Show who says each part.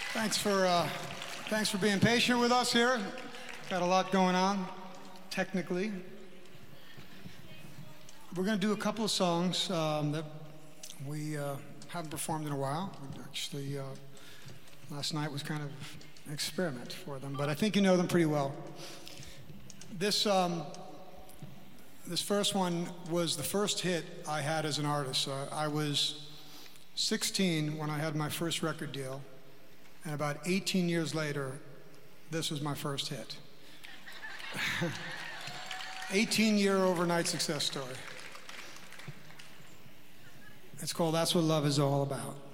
Speaker 1: Thanks for being patient with us here. Got a lot going on, technically. We're going to do a couple of songs that we haven't performed in a while. Actually, last night was kind of an experiment for them, but I think you know them pretty well. This first one was the first hit I had as an artist. I was 16 when I had my first record deal, and about 18 years later, this was my first hit. 18-year overnight success story. It's called That's What Love Is All About.